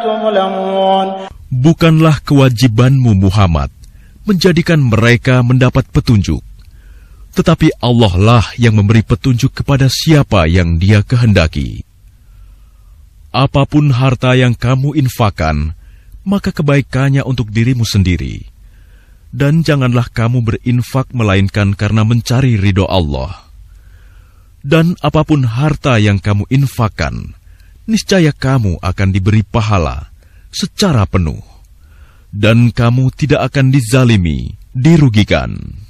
تظلمون. Bukanlah kewajibanmu Muhammad menjadikan mereka mendapat petunjuk, tetapi Allah lah yang memberi petunjuk kepada siapa yang Dia kehendaki. Apapun harta yang kamu infakkan, maka kebaikannya untuk dirimu sendiri. Dan janganlah kamu berinfak melainkan karena mencari ridho Allah. Dan apapun harta yang kamu infakkan, niscaya kamu akan diberi pahala secara penuh. Dan kamu tidak akan dizalimi, dirugikan.